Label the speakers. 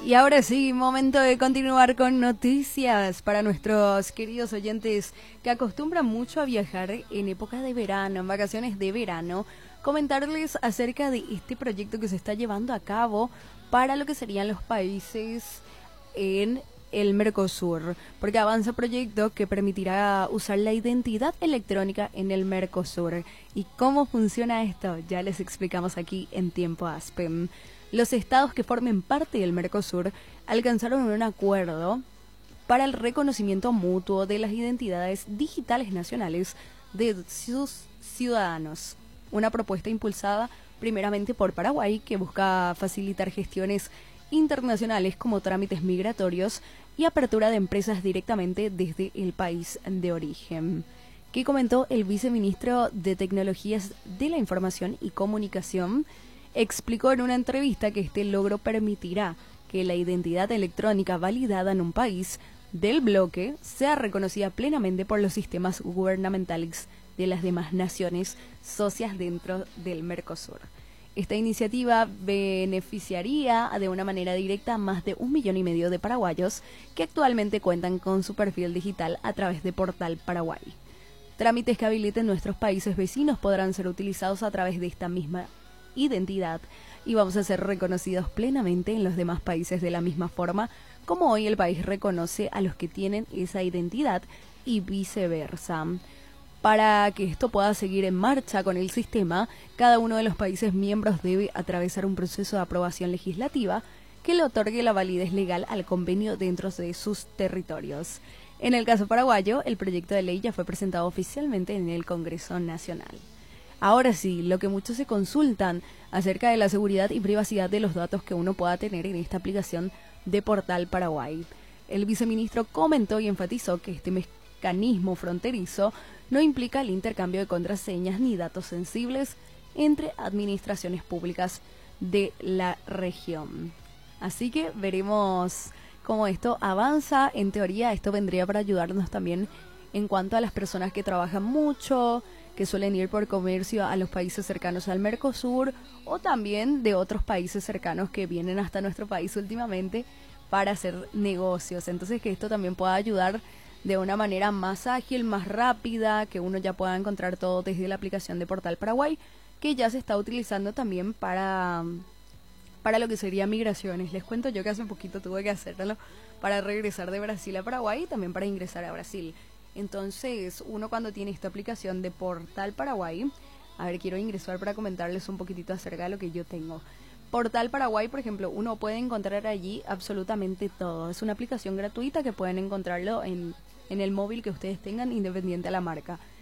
Speaker 1: Y ahora sí, momento de continuar con noticias para nuestros queridos oyentes que acostumbran mucho a viajar en época de verano, en vacaciones de verano. Comentarles acerca de este proyecto que se está llevando a cabo para lo que serían los países en el Mercosur, porque avanza proyecto que permitirá usar la identidad electrónica en el Mercosur. ¿Y cómo funciona esto? Ya les explicamos aquí en Tiempo Aspen. Los estados que formen parte del Mercosur alcanzaron un acuerdo para el reconocimiento mutuo de las identidades digitales nacionales de sus ciudadanos. Una propuesta impulsada primeramente por Paraguay, que busca facilitar gestiones internacionales como trámites migratorios y apertura de empresas directamente desde el país de origen. ¿Qué comentó el viceministro de Tecnologías de la Información y Comunicación? Explicó en una entrevista que este logro permitirá que la identidad electrónica validada en un país del bloque sea reconocida plenamente por los sistemas gubernamentales de las demás naciones socias dentro del Mercosur. Esta iniciativa beneficiaría de una manera directa a más de 1,5 millones de paraguayos que actualmente cuentan con su perfil digital a través de Portal Paraguay. Trámites que habiliten nuestros países vecinos podrán ser utilizados a través de esta misma identidad y vamos a ser reconocidos plenamente en los demás países de la misma forma como hoy el país reconoce a los que tienen esa identidad y viceversa. Para que esto pueda seguir en marcha con el sistema, cada uno de los países miembros debe atravesar un proceso de aprobación legislativa que le otorgue la validez legal al convenio dentro de sus territorios. En el caso paraguayo, el proyecto de ley ya fue presentado oficialmente en el Congreso Nacional. Ahora sí, lo que muchos se consultan acerca de la seguridad y privacidad de los datos que uno pueda tener en esta aplicación de Portal Paraguay. El viceministro comentó y enfatizó que este mecanismo fronterizo no implica el intercambio de contraseñas ni datos sensibles entre administraciones públicas de la región. Así que veremos cómo esto avanza. En teoría, esto vendría para ayudarnos también en cuanto a las personas que trabajan mucho, que suelen ir por comercio a los países cercanos al Mercosur o también de otros países cercanos que vienen hasta nuestro país últimamente para hacer negocios. Entonces que esto también pueda ayudar de una manera más ágil, más rápida, que uno ya pueda encontrar todo desde la aplicación de Portal Paraguay, que ya se está utilizando también para lo que sería migraciones. Les cuento yo que hace un poquito tuve que hacerlo para regresar de Brasil a Paraguay y también para ingresar a Brasil. Entonces, uno cuando tiene esta aplicación de Portal Paraguay, a ver, quiero ingresar para comentarles un poquitito acerca de lo que yo tengo. Portal Paraguay, por ejemplo, uno puede encontrar allí absolutamente todo. Es una aplicación gratuita que pueden encontrarlo en el móvil que ustedes tengan, independiente a la marca.